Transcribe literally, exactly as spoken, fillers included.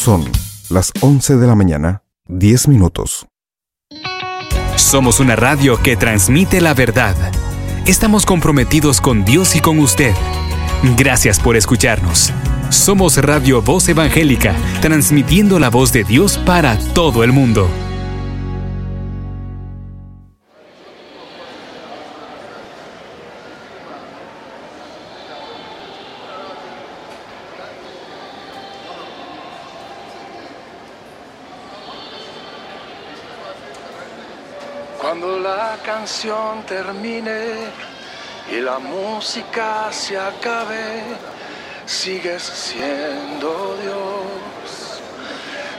Son las once de la mañana, diez minutos. Somos una radio que transmite la verdad. Estamos comprometidos con Dios y con usted. Gracias por escucharnos. Somos Radio Voz Evangélica, transmitiendo la voz de Dios para todo el mundo. Cuando la canción termine y la música se acabe, sigues siendo Dios.